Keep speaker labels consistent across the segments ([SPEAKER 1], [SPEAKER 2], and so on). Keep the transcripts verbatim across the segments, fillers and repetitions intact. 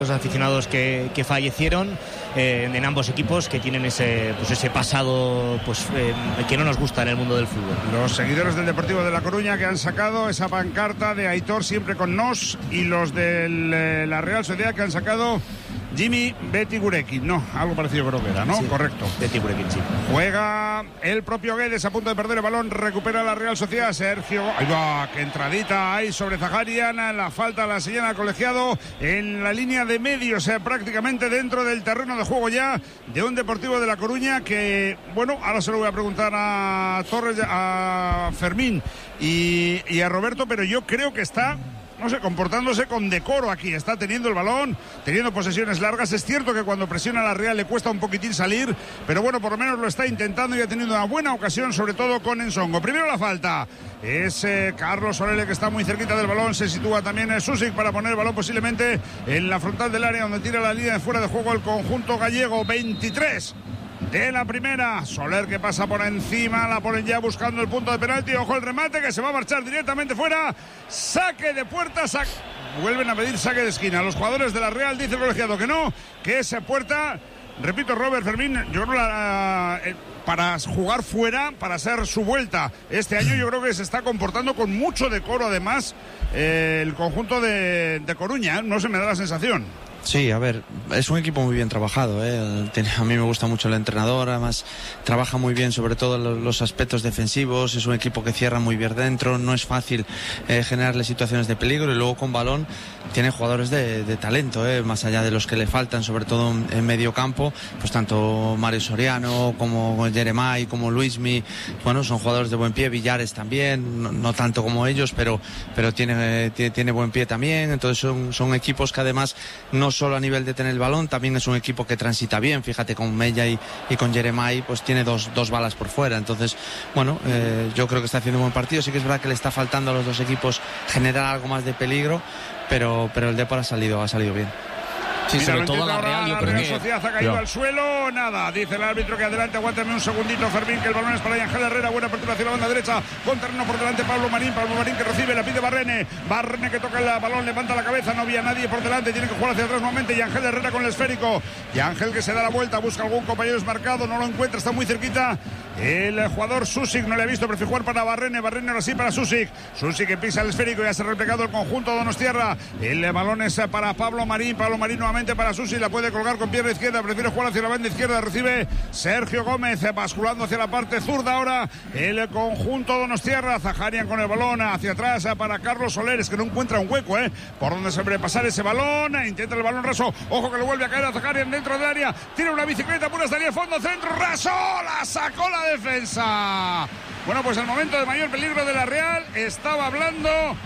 [SPEAKER 1] los aficionados que, que fallecieron eh, en ambos equipos, que tienen ese pues ese pasado pues eh, que no nos gusta en el mundo del fútbol.
[SPEAKER 2] Los seguidores del Deportivo de La Coruña que han sacado esa pancarta de Aitor siempre con nos, y los de la Real Sociedad que han sacado Jimmy Beti Gurekin. No, algo parecido creo que era, ¿no?
[SPEAKER 1] Sí,
[SPEAKER 2] correcto.
[SPEAKER 1] Beti Gurekin, sí.
[SPEAKER 2] Juega el propio Guedes a punto de perder el balón, recupera la Real Sociedad. Sergio, ahí va, que entradita ahí sobre Zaharian, la falta la señala al colegiado en la línea de medios, eh, prácticamente dentro del terreno de juego ya de un Deportivo de La Coruña que, bueno, ahora se lo voy a preguntar a Torres, a Fermín y, y a Roberto, pero yo creo que está, no sé, comportándose con decoro aquí. Está teniendo el balón, teniendo posesiones largas. Es cierto que cuando presiona a la Real le cuesta un poquitín salir, pero bueno, por lo menos lo está intentando y ha tenido una buena ocasión, sobre todo con Ensongo. Primero la falta. Es eh, Carlos Solele, que está muy cerquita del balón. Se sitúa también eh, Susic para poner el balón posiblemente en la frontal del área, donde tira la línea de fuera de juego el conjunto gallego. veintitrés de la primera. Soler, que pasa por encima, la ponen ya buscando el punto de penalti. Ojo el remate, que se va a marchar directamente fuera. Saque de puerta, saque. Vuelven a pedir saque de esquina. Los jugadores de la Real, dice el colegiado que no, que esa puerta, repito, Robert Fermín, yo creo la, eh, para jugar fuera, para hacer su vuelta este año, yo creo que se está comportando con mucho decoro además eh, el conjunto de, de Coruña, ¿eh? No se me da la sensación.
[SPEAKER 3] Sí, a ver, es un equipo muy bien trabajado, ¿eh? A mí me gusta mucho el entrenador, además trabaja muy bien sobre todo los aspectos defensivos, es un equipo que cierra muy bien dentro, no es fácil eh, generarle situaciones de peligro, y luego con balón tiene jugadores de, de talento, ¿eh? Más allá de los que le faltan, sobre todo en medio campo, pues tanto Mario Soriano como Jeremai, como Luismi, bueno, son jugadores de buen pie. Villares también, no, no tanto como ellos, pero, pero tiene, tiene, tiene buen pie también. Entonces son, son equipos que además no solo a nivel de tener el balón, también es un equipo que transita bien. Fíjate, con Mella y, y con Jeremai pues tiene dos, dos balas por fuera. Entonces, bueno, eh, yo creo que está haciendo un buen partido. Sí que es verdad que le está faltando a los dos equipos generar algo más de peligro, pero, pero el Depor ha salido, ha salido bien.
[SPEAKER 1] Sí,
[SPEAKER 2] Mira,
[SPEAKER 1] sobre todo la Real, yo
[SPEAKER 2] la
[SPEAKER 1] creo
[SPEAKER 2] Real
[SPEAKER 1] que...
[SPEAKER 2] Sociedad ha caído
[SPEAKER 1] Yo.
[SPEAKER 2] al suelo, nada, dice el árbitro que adelante, aguántame un segundito, Fermín, que el balón es para Ángel Herrera, buena apertura hacia la banda derecha, con terreno por delante Pablo Marín, Pablo Marín que recibe, la pide Barrene, Barrene que toca el balón, levanta la cabeza, no había nadie por delante, tiene que jugar hacia atrás nuevamente, y Ángel Herrera con el esférico, y Ángel que se da la vuelta, busca algún compañero desmarcado, no lo encuentra, está muy cerquita, el jugador Susic, no le ha visto, prefiere jugar para Barrene, Barrene ahora sí para Susic, Susic que pisa el esférico, ya se ha replegado el conjunto donostiarra, el balón es para Pablo Marín, Pablo Marín nuevamente para Susic, la puede colgar con pierna izquierda, prefiere jugar hacia la banda izquierda, recibe Sergio Gómez, basculando hacia la parte zurda ahora el conjunto donostiarra, Zaharian con el balón hacia atrás para Carlos Soler, que no encuentra un hueco, ¿eh? Por donde se pasar ese balón, intenta el balón raso, ojo que le vuelve a caer a Zaharian dentro del área, tira una bicicleta pura, estaría fondo, centro, raso, la sacó la defensa. Bueno, pues el momento de mayor peligro de la Real, estaba hablando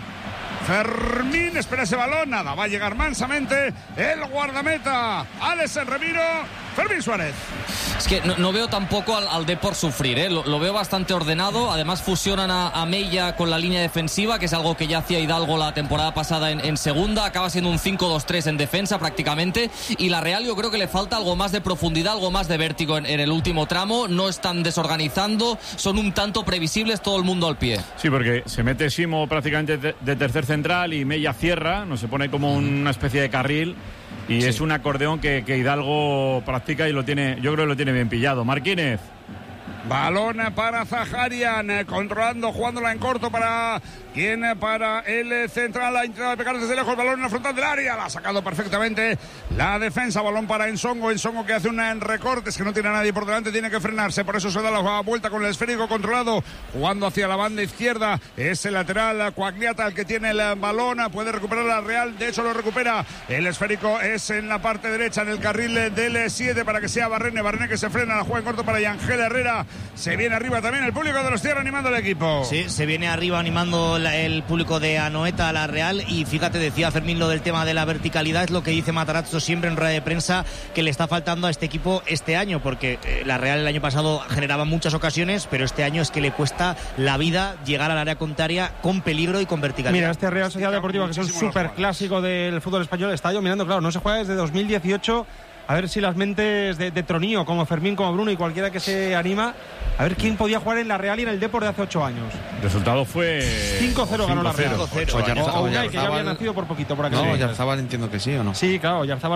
[SPEAKER 2] Fermín, espera ese balón, nada, va a llegar mansamente el guardameta Alex Remiro, Fermín Suárez.
[SPEAKER 4] Es que no, no veo tampoco al, al Depor sufrir, ¿eh? lo, lo veo bastante ordenado, además fusionan a, a Mella con la línea defensiva, que es algo que ya hacía Hidalgo la temporada pasada en, en segunda, acaba siendo un cinco dos tres en defensa prácticamente, y la Real yo creo que le falta algo más de profundidad, algo más de vértigo en, en el último tramo, no están desorganizando, son un tanto previsibles, todo el mundo al pie.
[SPEAKER 5] Sí, porque se mete Simo prácticamente de, de tercer central y Mella cierra, no se pone como una especie de carril. Y sí, es un acordeón que, que Hidalgo practica y lo tiene, yo creo que lo tiene bien pillado. Marquínez.
[SPEAKER 2] Balón para Zaharian, controlando, jugándola en corto para quien, para el central, la intenta de pegar desde lejos, el balón en la frontal del área, la ha sacado perfectamente la defensa, balón para Ensongo, Ensongo que hace un recorte, es que no tiene a nadie por delante, tiene que frenarse, por eso se da la vuelta con el esférico controlado, jugando hacia la banda izquierda, es el lateral Coagliata el que tiene el balón, puede recuperar la Real, de hecho lo recupera, el esférico es en la parte derecha, en el carril del siete para que sea Barrene, Barrene que se frena, la juega en corto para Ángel Herrera. Se viene arriba también el público de los Tierra animando al equipo.
[SPEAKER 1] Sí, se viene arriba animando la, el público de Anoeta a la Real. Y fíjate, decía Fermín lo del tema de la verticalidad, es lo que dice Matarazzo siempre en rueda de prensa, que le está faltando a este equipo este año, porque eh, la Real el año pasado generaba muchas ocasiones, pero este año es que le cuesta la vida llegar al área contraria con peligro y con verticalidad.
[SPEAKER 6] Mira, este Real Sociedad Deportiva, que es un súper clásico del fútbol español, está dominando, claro, no se juega desde dos mil dieciocho a ver si las mentes de, de Tronío, como Fermín, como Bruno y cualquiera que se anima, a ver quién podía jugar en la Real y en el Depor de hace ocho años.
[SPEAKER 5] El resultado fue
[SPEAKER 6] cinco cero ganó la Real.
[SPEAKER 1] cinco cero.
[SPEAKER 6] O Unai, que ya había nacido por poquito por aquí.
[SPEAKER 3] No,
[SPEAKER 6] Sí.
[SPEAKER 3] Oyarzábal entiendo que sí, ¿o no?
[SPEAKER 6] Sí, claro, Oyarzábal